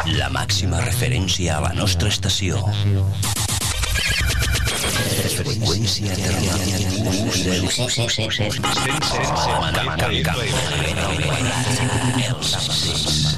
La màxima referència a la nostra estació. Freqüència terminal.